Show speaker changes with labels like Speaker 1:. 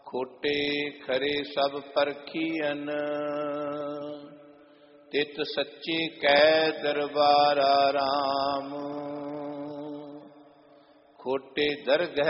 Speaker 1: ਖੋਟੇ ਖਰੇ ਸਭ ਪਰਖੀਅਨ, ਤਿਤ ਸੱਚੇ ਕੈ ਦਰਬਾਰਾ ਰਾਮ। ਖੋਟੇ ਦਰਗਹਿ